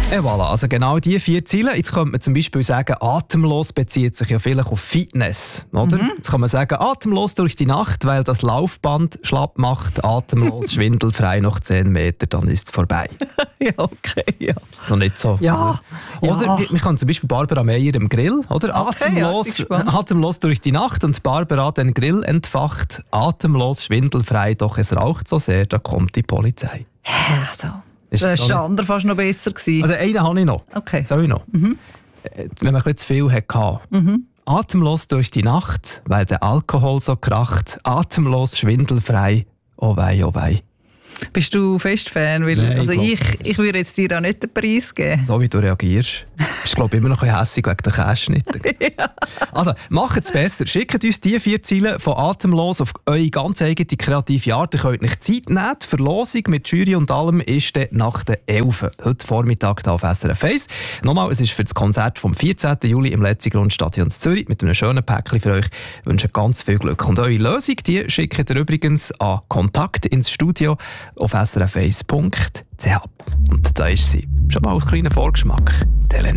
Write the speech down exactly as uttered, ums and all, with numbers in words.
Et voilà, also genau diese vier Ziele. Jetzt könnte man zum Beispiel sagen, atemlos bezieht sich ja vielleicht auf Fitness, oder? Mhm. Jetzt kann man sagen, atemlos durch die Nacht, weil das Laufband schlapp macht, atemlos, schwindelfrei noch zehn Meter, dann ist es vorbei. Ja, okay, ja. Noch nicht so. Ja. Oder ja. man kann zum Beispiel Barbara Meyer im Grill, oder? Okay, atemlos, ja, atemlos durch die Nacht und Barbara den Grill entfacht, atemlos, schwindelfrei, doch es raucht so sehr, da kommt die Polizei. Ja, so. Ist das war der andere fast noch besser gewesen. Also einen habe ich noch. Okay. Soll ich noch? Mhm. Wenn man ein bisschen zu viel hatte. Mhm. Atemlos durch die Nacht, weil der Alkohol so kracht. Atemlos, schwindelfrei. Oh wei, oh wei. Bist du fest Fan? Weil, Nein, also ich ich, ich würde jetzt dir auch nicht den Preis geben. So wie du reagierst. Bist glaube ich immer noch ein bisschen hässig wegen der Kässchnitte. Ja. Also, macht es besser. Schickt uns die vier Ziele von Atemlos auf eure ganz eigene kreative Art. Ihr könnt nicht Zeit nehmen. Die Verlosung mit Jury und allem ist dann nach der elf. Heute Vormittag hier auf S R F eins. Nochmal, es ist für das Konzert vom vierzehnten Juli im Letzigrundstadion in Zürich mit einem schönen Päckchen für euch. Ich wünsche ganz viel Glück. Und eure Lösung, die schickt ihr übrigens an Kontakt ins Studio auf s r f eins punkt c h. Und da ist sie. Schon mal ein kleiner Vorgeschmack. Telenet.